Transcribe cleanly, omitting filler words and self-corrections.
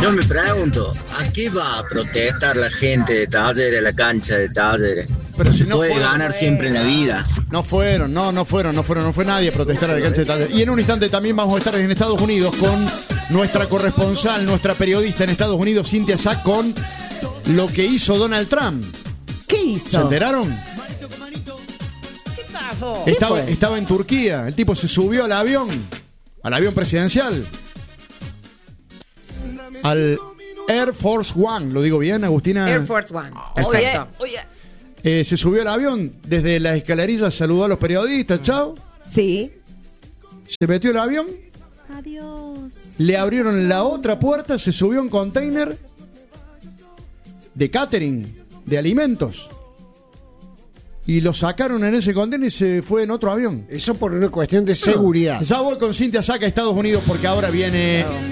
Yo me pregunto, ¿a qué va a protestar la gente de Talleres, la cancha de Talleres? Pero si no puede fueron, ganar siempre en la vida. No fue nadie a protestar a la cancha de Talleres. Y en un instante también vamos a estar en Estados Unidos con nuestra corresponsal, nuestra periodista en Estados Unidos, Cintia Sack, con lo que hizo Donald Trump. ¿Qué hizo? ¿Se enteraron? ¿Qué pasó? Estaba en Turquía, el tipo se subió al avión presidencial, al Air Force One, ¿lo digo bien, Agustina? Air Force One, perfecto. Se subió al avión, desde la escalerilla saludó a los periodistas, chao. Sí. Se metió el avión. Adiós. Le abrieron la otra puerta, se subió un container de catering, de alimentos. Y lo sacaron en ese container y se fue en otro avión. Eso por una cuestión de seguridad. Ya voy con Cintia Sack a Estados Unidos porque ahora viene